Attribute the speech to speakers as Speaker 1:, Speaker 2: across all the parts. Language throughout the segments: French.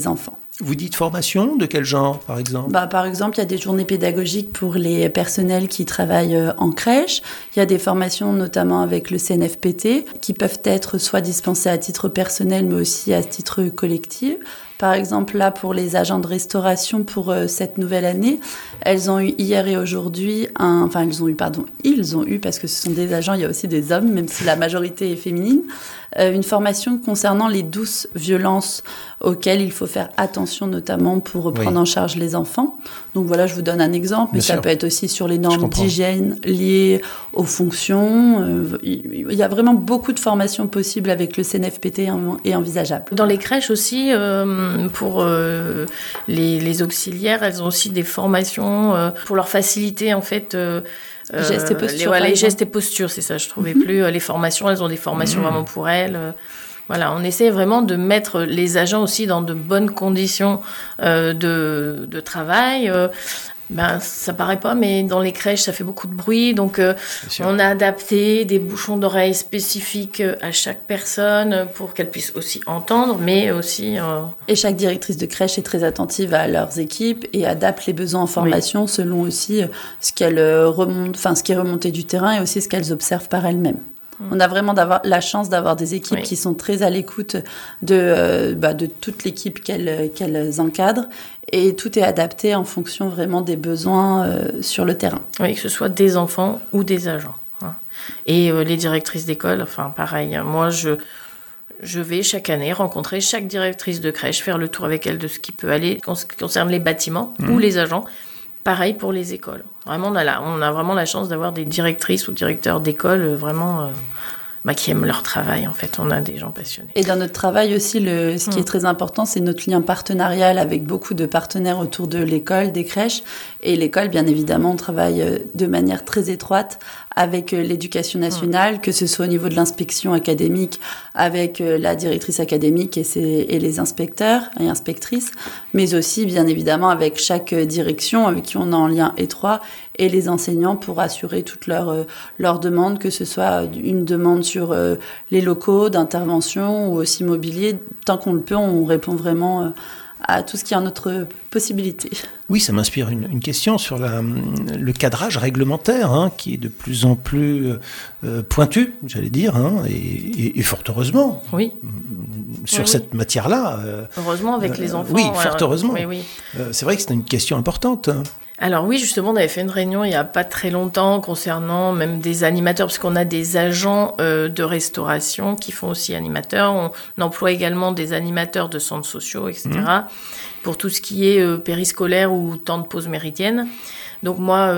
Speaker 1: enfants.
Speaker 2: Vous dites formation, de quel genre, par exemple ?
Speaker 1: Par exemple, il y a des journées pédagogiques pour les personnels qui travaillent en crèche. Il y a des formations, notamment avec le CNFPT, qui peuvent être soit dispensées à titre personnel, mais aussi à titre collectif. Par exemple, là, pour les agents de restauration pour cette nouvelle année, elles ont eu hier et aujourd'hui ils ont eu, parce que ce sont des agents, il y a aussi des hommes, même si la majorité est féminine, une formation concernant les douces violences auxquelles il faut faire attention, notamment pour prendre en charge les enfants. Donc voilà, je vous donne un exemple, mais ça peut être aussi sur les normes d'hygiène liées aux fonctions. Il y a vraiment beaucoup de formations possibles avec le CNFPT et envisageables.
Speaker 3: Dans les crèches aussi, pour les auxiliaires, elles ont aussi des formations pour leur faciliter en fait
Speaker 1: gestes et postures.
Speaker 3: Les gestes et postures, c'est ça, je trouvais plus. Les formations, elles ont des formations vraiment pour elles. Voilà, on essaie vraiment de mettre les agents aussi dans de bonnes conditions de travail. Ça paraît pas, mais dans les crèches, ça fait beaucoup de bruit. Donc, on a adapté des bouchons d'oreilles spécifiques à chaque personne pour qu'elle puisse aussi entendre, mais aussi...
Speaker 1: Et chaque directrice de crèche est très attentive à leurs équipes et adapte les besoins en formation selon aussi ce qui est remonté du terrain et aussi ce qu'elles observent par elles-mêmes. On a vraiment la chance d'avoir des équipes qui sont très à l'écoute de toute l'équipe qu'elles encadrent. Et tout est adapté en fonction vraiment des besoins sur le terrain.
Speaker 3: Oui, que ce soit des enfants ou des agents. Et les directrices d'école, pareil. Moi, je vais chaque année rencontrer chaque directrice de crèche, faire le tour avec elle de ce qui peut aller en ce qui concerne les bâtiments ou les agents. Pareil pour les écoles. Vraiment, on a vraiment la chance d'avoir des directrices ou directeurs d'école vraiment qui aiment leur travail. En fait, on a des gens passionnés.
Speaker 1: Et dans notre travail aussi, ce qui est très important, c'est notre lien partenarial avec beaucoup de partenaires autour de l'école, des crèches. Et l'école, bien évidemment, on travaille de manière très étroite avec l'éducation nationale, que ce soit au niveau de l'inspection académique, avec la directrice académique et les inspecteurs et inspectrices, mais aussi, bien évidemment, avec chaque direction avec qui on est en lien étroit, et les enseignants pour assurer toutes leurs demandes, que ce soit une demande sur les locaux d'intervention ou aussi mobilier. Tant qu'on le peut, on répond vraiment à tout ce qui est en notre possibilité.
Speaker 2: Oui, ça m'inspire une question sur le cadrage réglementaire, qui est de plus en plus pointu, j'allais dire, et fort heureusement.
Speaker 3: Oui.
Speaker 2: Sur cette matière-là.
Speaker 3: Heureusement avec les enfants.
Speaker 2: Oui, fort heureusement.
Speaker 3: Oui.
Speaker 2: C'est vrai que c'est une question importante.
Speaker 3: Alors oui, justement, on avait fait une réunion il n'y a pas très longtemps concernant même des animateurs, parce qu'on a des agents de restauration qui font aussi animateurs. On emploie également des animateurs de centres sociaux, etc. Pour tout ce qui est périscolaire ou temps de pause méridienne. Donc moi,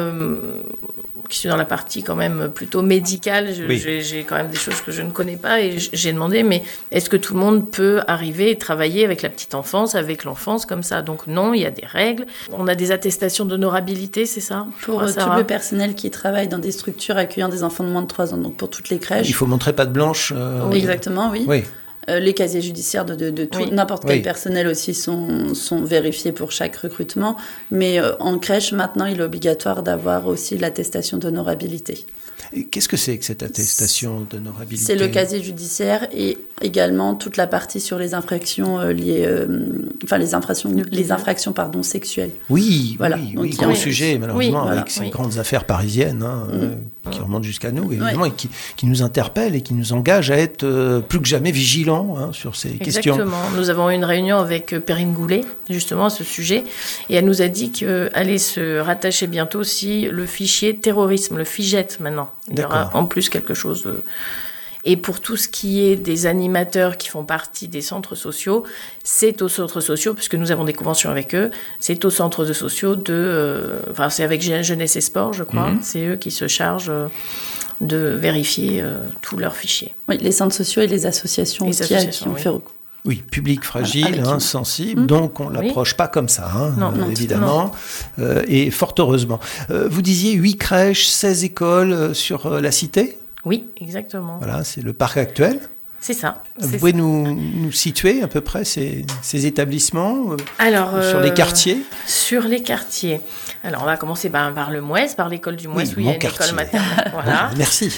Speaker 3: qui suis dans la partie quand même plutôt médicale, j'ai quand même des choses que je ne connais pas et j'ai demandé, mais est-ce que tout le monde peut arriver et travailler avec la petite enfance, avec l'enfance comme ça ? Donc non, il y a des règles. On a des attestations d'honorabilité, c'est ça ?
Speaker 1: Pour tout le personnel qui travaille dans des structures accueillant des enfants de moins de 3 ans, donc pour toutes les crèches.
Speaker 2: Il faut montrer patte blanche.
Speaker 1: Oui, exactement, oui. Les casiers judiciaires de tout, n'importe quel personnel aussi sont vérifiés pour chaque recrutement. Mais en crèche, maintenant, il est obligatoire d'avoir aussi l'attestation d'honorabilité.
Speaker 2: Et qu'est-ce que c'est que cette attestation d'honorabilité ?
Speaker 1: C'est le casier judiciaire et également toute la partie sur les infractions liées, les infractions sexuelles.
Speaker 2: Oui,
Speaker 1: voilà.
Speaker 2: Oui, gros sujet malheureusement avec ces grandes affaires parisiennes qui remontent jusqu'à nous évidemment et qui nous interpellent et qui nous engagent à être plus que jamais vigilants sur ces questions.
Speaker 3: Exactement. Nous avons eu une réunion avec Perrine Goulet justement à ce sujet et elle nous a dit qu'elle allait se rattacher bientôt aussi le fichier terrorisme, le FIGET maintenant. Il y aura en plus quelque chose. Et pour tout ce qui est des animateurs qui font partie des centres sociaux, c'est aux centres sociaux, puisque nous avons des conventions avec eux, c'est aux centres sociaux c'est avec Jeunesse et Sport, je crois. C'est eux qui se chargent de vérifier tous leurs fichiers.
Speaker 1: Oui, les centres sociaux et les associations qui ont fait recours.
Speaker 2: Oui, public fragile, sensible, donc on ne l'approche pas comme ça, évidemment, et fort heureusement. Vous disiez 8 crèches, 16 écoles sur la cité ?
Speaker 3: Oui, exactement.
Speaker 2: Voilà, c'est le parc actuel.
Speaker 3: C'est ça.
Speaker 2: Vous pouvez nous situer à peu près ces établissements sur les quartiers? Sur les quartiers.
Speaker 3: Alors, on va commencer par le Mouès, par l'école du Mouès, où il y a une école maternelle. Voilà.
Speaker 2: Merci.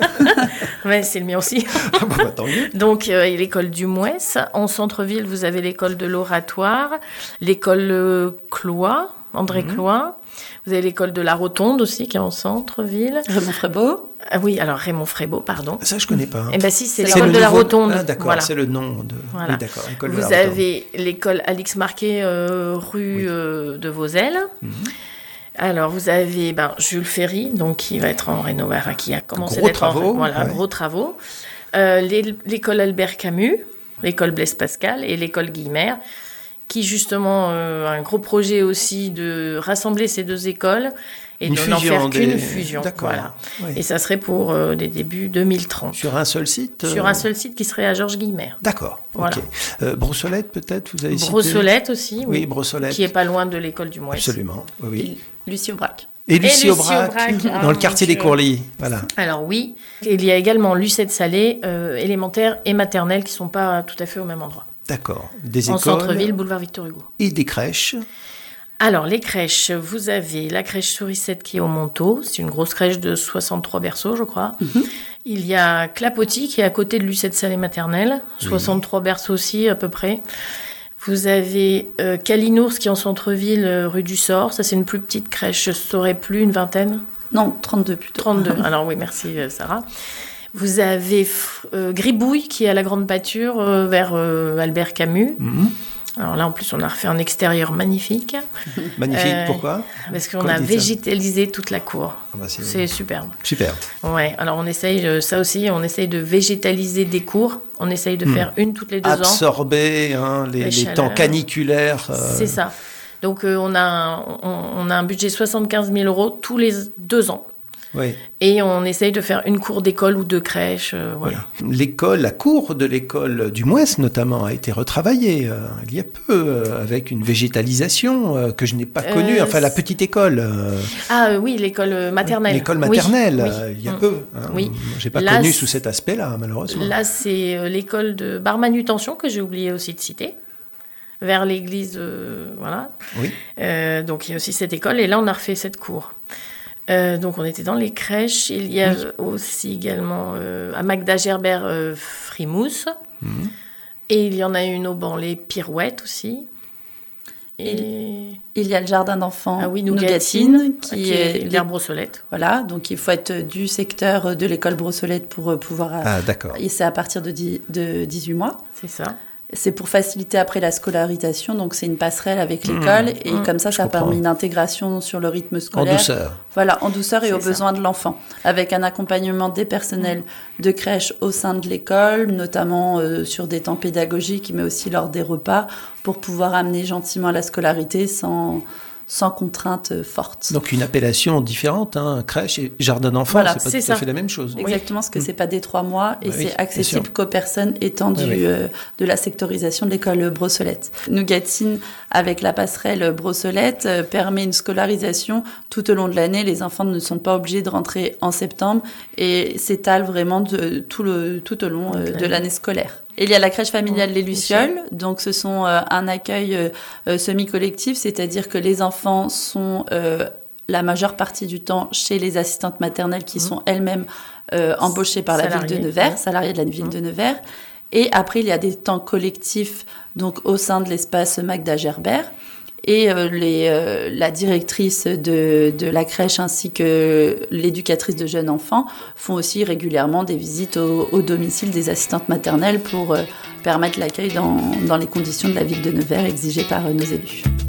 Speaker 3: Ouais, c'est le mien aussi.
Speaker 2: Tant mieux.
Speaker 3: Donc, l'école du Mouès. En centre-ville, vous avez l'école de l'Oratoire, l'école Cloix, André Cloix. Vous avez l'école de la Rotonde aussi, qui est en centre-ville.
Speaker 1: Raymond Frébeau.
Speaker 3: Ah oui, alors Raymond Frébeau, pardon.
Speaker 2: Ça, je ne connais pas.
Speaker 3: Eh bien si, c'est l'école de la Rotonde.
Speaker 2: Ah, d'accord, voilà. C'est le nom de...
Speaker 3: Voilà.
Speaker 2: Oui, d'accord, l'école
Speaker 3: Vous avez l'école Alix Marquet, rue de Vozelle. Alors, vous avez Jules Ferry, donc qui va être en rénovation, qui a commencé d'être gros travaux. L'école Albert Camus, l'école Blaise Pascal et l'école Guillemert, qui justement a un gros projet aussi de rassembler ces deux écoles et de n'en faire qu'une fusion.
Speaker 2: D'accord.
Speaker 3: Voilà. Oui. Et ça serait pour des débuts 2030.
Speaker 2: Sur un seul site
Speaker 3: Sur un seul site qui serait à Georges Guillemert.
Speaker 2: D'accord.
Speaker 3: Voilà.
Speaker 2: Okay. Brossolette peut-être, vous avez cité?
Speaker 3: Brossolette aussi,
Speaker 2: oui. Brossolette.
Speaker 3: Qui est pas loin de l'école du Mouès.
Speaker 2: Absolument, oui.
Speaker 1: Lucie Aubrac.
Speaker 2: Et Lucie Aubrac, dans le quartier des Courlis. Voilà.
Speaker 3: Alors oui, il y a également Lucette-Salé, élémentaire et maternelle, qui ne sont pas tout à fait au même endroit.
Speaker 2: D'accord. Des écoles.
Speaker 3: En centre-ville, boulevard Victor Hugo.
Speaker 2: Et des crèches.
Speaker 3: Alors, les crèches, vous avez la crèche Sourisette qui est au Montaut. C'est une grosse crèche de 63 berceaux, je crois. Il y a Clapoty qui est à côté de Lucette-Salé maternelle. 63 berceaux aussi, à peu près. Vous avez Calinours qui est en centre-ville, rue du Sort. Ça, c'est une plus petite crèche. Je ne saurais plus, une vingtaine?
Speaker 1: Non, 32 plutôt.
Speaker 3: 32. Alors oui, merci Sarah. Vous avez Gribouille qui est à la Grande Pâture vers Albert Camus. Alors là, en plus, on a refait un extérieur magnifique.
Speaker 2: Magnifique, pourquoi?
Speaker 3: Parce qu'on a végétalisé toute la cour. Ah bah c'est superbe.
Speaker 2: Super.
Speaker 3: Ouais, alors on essaye, ça aussi, on essaye de végétaliser des cours. On essaye de faire une toutes les 2 ans.
Speaker 2: Absorber les temps caniculaires.
Speaker 3: C'est ça. Donc on a un budget 75 000 € tous les 2 ans.
Speaker 2: Oui.
Speaker 3: Et on essaye de faire une cour d'école ou de crèche. Voilà.
Speaker 2: Oui. La cour de l'école du Mouès, notamment, a été retravaillée il y a peu, avec une végétalisation que je n'ai pas connue, enfin la petite école.
Speaker 3: Ah oui, l'école maternelle.
Speaker 2: L'école maternelle,
Speaker 3: oui.
Speaker 2: Il y a peu.
Speaker 3: Oui.
Speaker 2: Je n'ai pas connu sous cet aspect-là, malheureusement.
Speaker 3: Là, c'est l'école de Bar-Manutention, que j'ai oublié aussi de citer, vers l'église, voilà.
Speaker 2: Oui.
Speaker 3: Donc il y a aussi cette école, et là, on a refait cette cour. Donc on était dans les crèches. Il y a aussi également à Magda Gerbert Frimousse. Et il y en a une au Banlé Pirouette aussi.
Speaker 1: Et il y a le jardin d'enfants
Speaker 3: Nougatine qui est vers Brossolette.
Speaker 1: Voilà, donc il faut être du secteur de l'école Brossolette pour pouvoir...
Speaker 2: Ah d'accord.
Speaker 1: Et c'est à partir de 18 mois.
Speaker 3: C'est ça.
Speaker 1: C'est pour faciliter après la scolarisation, donc c'est une passerelle avec l'école, et comme ça permet une intégration sur le rythme scolaire.
Speaker 2: En douceur.
Speaker 1: Voilà, en douceur et aux besoins de l'enfant, avec un accompagnement des personnels de crèche au sein de l'école, notamment sur des temps pédagogiques, mais aussi lors des repas, pour pouvoir amener gentiment à la scolarité sans contrainte forte.
Speaker 2: Donc une appellation différente, crèche et jardin d'enfants,
Speaker 1: voilà,
Speaker 2: c'est pas tout à fait la même chose.
Speaker 1: Exactement, parce que c'est pas des 3 mois et c'est accessible qu'aux personnes étant de la sectorisation de l'école Brossolette. Nougatine, avec la passerelle Brossolette, permet une scolarisation tout au long de l'année. Les enfants ne sont pas obligés de rentrer en septembre et s'étalent vraiment tout au long de l'année scolaire. Et il y a la crèche familiale Les Lucioles, donc ce sont un accueil semi-collectif, c'est-à-dire que les enfants sont la majeure partie du temps chez les assistantes maternelles qui sont elles-mêmes embauchées par la ville de Nevers, salariées de la ville de Nevers. Et après, il y a des temps collectifs donc au sein de l'espace Magda Gerbert. Et la directrice de la crèche ainsi que l'éducatrice de jeunes enfants font aussi régulièrement des visites au domicile des assistantes maternelles pour permettre l'accueil dans les conditions de la ville de Nevers exigées par nos élus.